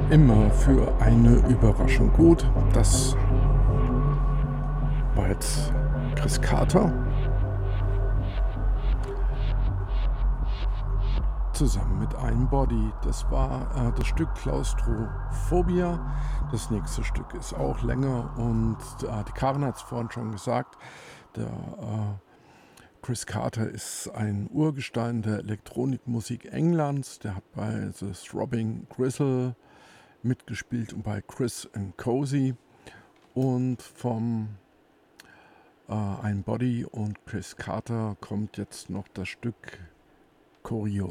Immer für eine Überraschung gut. Das war jetzt Chris Carter zusammen mit einem Body. Das war das Stück Klaustrophobia. Das nächste Stück ist auch länger und die Karin hat es vorhin schon gesagt. Der Chris Carter ist ein Urgestein der Elektronikmusik Englands. Der hat bei The Throbbing Gristle mitgespielt und bei Chris and Cozy. Und vom Ein Body und Chris Carter kommt jetzt noch das Stück Choreo.